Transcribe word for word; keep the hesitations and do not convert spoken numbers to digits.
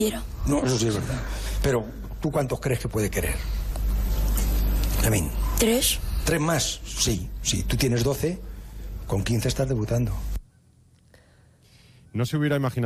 No, eso sí es verdad. Pero, ¿tú cuántos crees que puede querer? También. ¿Tres? ¿Tres más? Sí, sí. Tú tienes doce, con quince estás debutando. No se hubiera imaginado